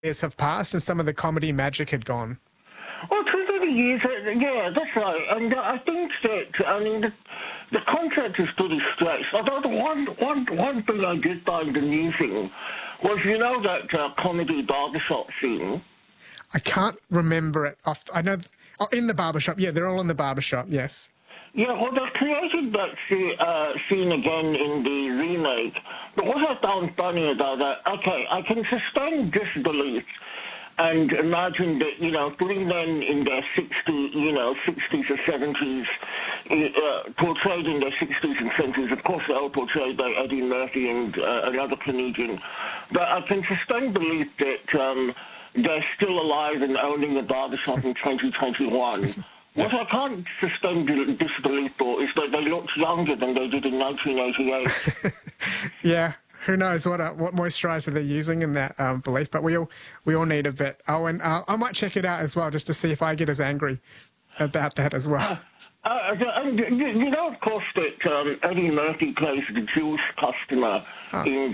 years have passed and some of the comedy magic had gone. Well, too many years, yeah, that's right. And I think that, I mean, the concept is pretty stretched. Although the one thing I did find amusing was, you know, that comedy barbershop scene. I can't remember it off. I know, in the barbershop. Yeah, they're all in the barbershop, yes. Yeah, well, they created that scene again in the remake. But what I found funny about that, okay, I can sustain disbelief and imagine that, you know, three men in their 60s or 70s, portrayed in their 60s and 70s. Of course, they're all portrayed by Eddie Murphy and another comedian. But I can sustain belief that they're still alive and owning a barbershop in 2021. What I can't sustain disbelief for is that they looked younger than they did in 1988. Yeah. Who knows what moisturiser they're using in that belief, but we all need a bit. Oh, and I might check it out as well just to see if I get as angry about that as well. And you know, of course, that Eddie Murphy plays the Jewish customer in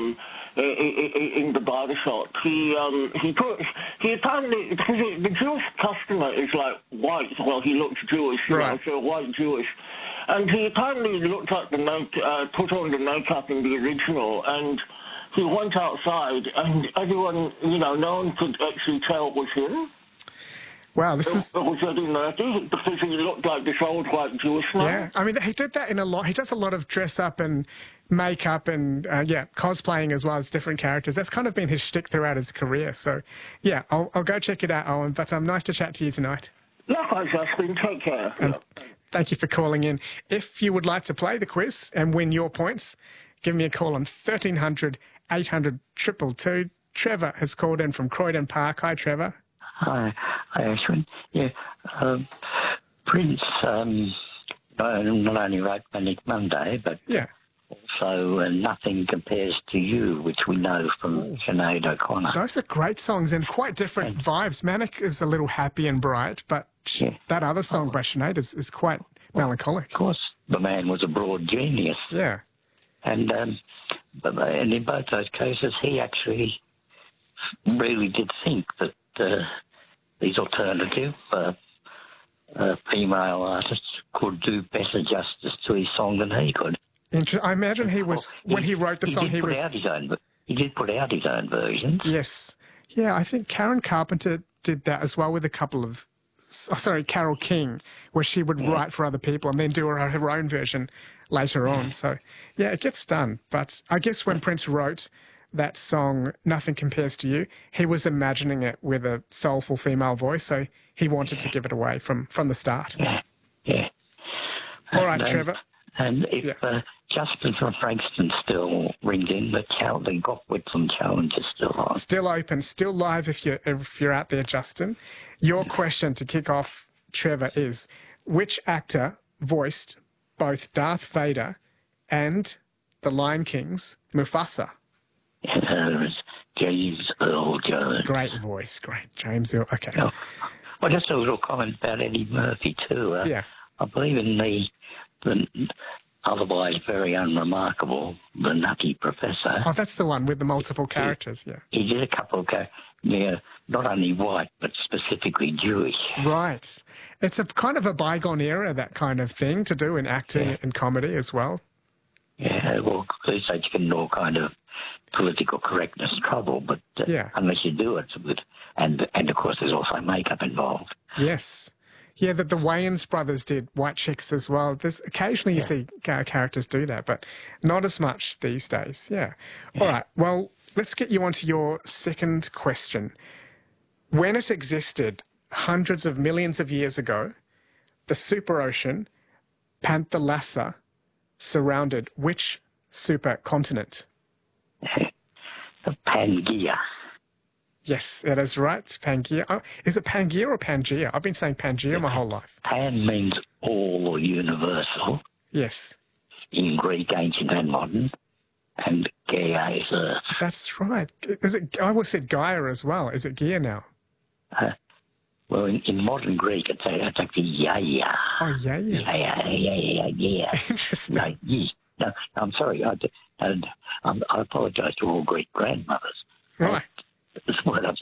the barbershop. He apparently, because the Jewish customer is like white. Well, he looks Jewish, you know, so white Jewish. And he apparently looked at the put on the makeup in the original, and he went outside, and everyone, you know, no one could actually tell it was him. Wow, It was Eddie Murphy, because he looked like this old white Jewish man. Yeah, I mean, he did that in a lot. He does a lot of dress up and makeup and, cosplaying as well as different characters. That's kind of been his shtick throughout his career. So, yeah, I'll go check it out, Owen. But nice to chat to you tonight. Likewise, Justin. Take care. Thank you for calling in. If you would like to play the quiz and win your points, give me a call on 1300 800 222. Trevor has called in from Croydon Park. Hi, Trevor. Hi, Ashwin. Yeah, Prince not only wrote Manic Monday, but also Nothing Compares to You, which we know from Sinead O'Connor. Those are great songs and quite different vibes. Manic is a little happy and bright, but that other song by Sinead is quite melancholic. Of course, the man was a broad genius. Yeah. And in both those cases, he actually really did think that these alternative female artists could do better justice to his song than he could. I imagine he was, when he wrote the song, he did put out his own versions. Yes. Yeah, I think Karen Carpenter did that as well with a couple of, Carole King, where she would write for other people and then do her own version later on. So, yeah, it gets done. But I guess when Prince wrote that song, Nothing Compares to You, he was imagining it with a soulful female voice, so he wanted to give it away from the start. Yeah. All right, Trevor. And if Justin from Frankston still rings in, the Gockwitson Challenge is still on. Still open, still live if you're out there, Justin. Your question to kick off, Trevor, is which actor voiced both Darth Vader and the Lion King's Mufasa? James Earl Jones. Great voice, great. James Earl, okay. Well, just a little comment about Eddie Murphy too. I believe in the otherwise very unremarkable The Nutty Professor. Oh, that's the one with the multiple characters, He did a couple of not only white, but specifically Jewish. Right. It's a kind of a bygone era, that kind of thing, to do in acting and comedy as well. Yeah, well, these days you get in all kind of political correctness trouble, but unless you do it with, and of course there's also makeup involved. Yes. Yeah, the Wayans brothers did White Chicks as well. There's occasionally you see characters do that, but not as much these days. Yeah. All right. Well, let's get you onto your second question. When it existed hundreds of millions of years ago, the superocean, Panthalassa, surrounded which supercontinent? Pangaea. Yes, that is right. Pangaea. Oh, is it Pangaea or Pangea? I've been saying Pangea my whole life. Pan means all or universal. Yes. In Greek, ancient and modern. And Gaia is Earth. That's right. Is it? I always said Gaia as well. Is it Gaia now? Well, in modern Greek, it's actually Yaya. Oh, Yaya. Yeah. Interesting. No, I'm sorry. I apologise to all Greek grandmothers. Right. is what I'm